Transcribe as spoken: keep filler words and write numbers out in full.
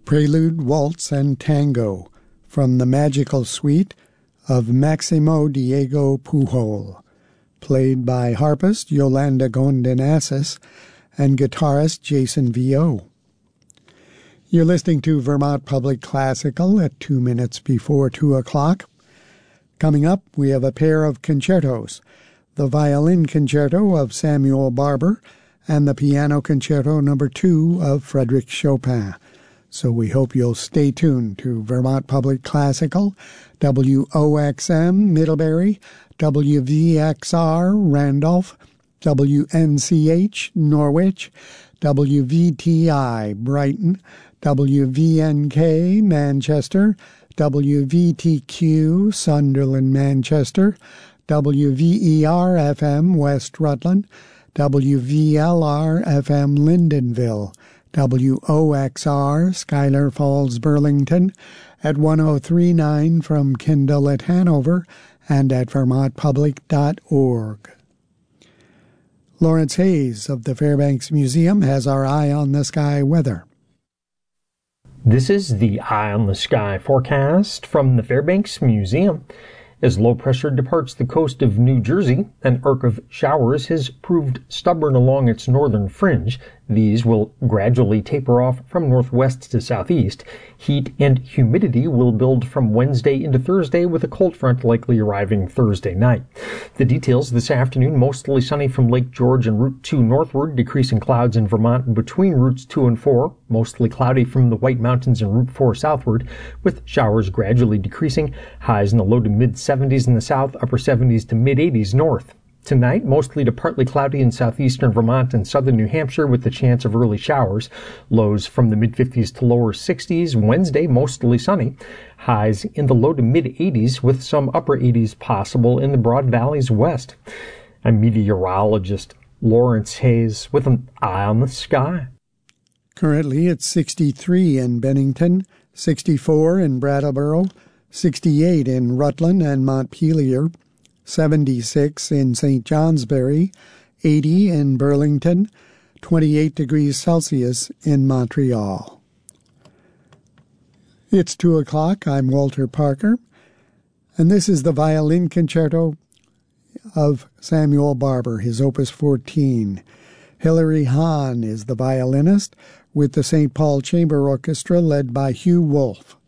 Prelude, Waltz, and Tango from the Magical Suite of Maximo Diego Pujol, played by harpist Yolanda Gondonassis and guitarist Jason Vio. You're listening to Vermont Public Classical at two minutes before two o'clock. Coming up, we have a pair of concertos, the Violin Concerto of Samuel Barber and the Piano Concerto number two of Frédéric Chopin. So we hope you'll stay tuned to Vermont Public Classical, W O X M Middlebury, W V X R Randolph, W N C H Norwich, W V T I Brighton, W V N K Manchester, W V T Q Sunderland Manchester, W V E R F M West Rutland, W V L R F M Lyndonville, W O X R Schuyler Falls Burlington, at one oh three point nine from Kendall at Hanover, and at vermont public dot org. Lawrence Hayes of the Fairbanks Museum has our Eye on the Sky weather. This is the Eye on the Sky forecast from the Fairbanks Museum. As low pressure departs the coast of New Jersey, an arc of showers has proved stubborn along its northern fringe. These will gradually taper off from northwest to southeast. Heat and humidity will build from Wednesday into Thursday, with a cold front likely arriving Thursday night. The details this afternoon: mostly sunny from Lake George and Route two northward, decreasing clouds in Vermont between Routes two and four, mostly cloudy from the White Mountains and Route four southward, with showers gradually decreasing, highs in the low to mid seventies in the south, upper seventies to mid eighties north. Tonight, mostly to partly cloudy in southeastern Vermont and southern New Hampshire with the chance of early showers. Lows from the mid fifties to lower sixties. Wednesday, mostly sunny. Highs in the low to mid eighties with some upper eighties possible in the Broad Valleys west. I'm meteorologist Lawrence Hayes with an Eye on the Sky. Currently, it's sixty-three in Bennington, sixty-four in Brattleboro, sixty-eight in Rutland and Montpelier, seventy-six in Saint Johnsbury, eighty in Burlington, twenty-eight degrees Celsius in Montreal. It's two o'clock. I'm Walter Parker, and this is the Violin Concerto of Samuel Barber, his Opus fourteen. Hilary Hahn is the violinist, with the Saint Paul Chamber Orchestra led by Hugh Wolf.